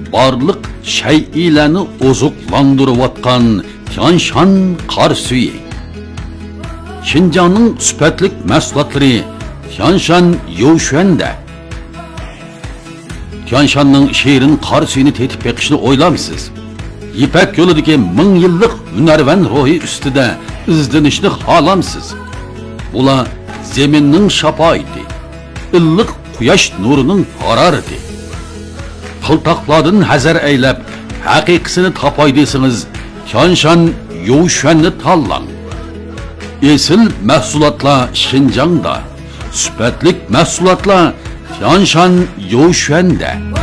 barliq shay'larni ozuqlantirayotgan Tianshan qor suyi. Xinjiangning sifatlik mahsulotlari Tianshan Youshuanda. Tianshanning şehrin qor suyini tetib beqishni o'ylamsiz? İpek yo'lidagi 1000 yillik hunarvan ruhi ustida izlanishni xohlamsiz? Bular zeminning shafoiti, illiq quyosh nurining harorati. Qiltoqlardan hazar aylab, haqiqisini topay desangiz, Tianshan Youshuanni tanlang. Esil mahsulotlar Xinjiangda, sifatlik mahsulotlar Tianshan Youshuanda.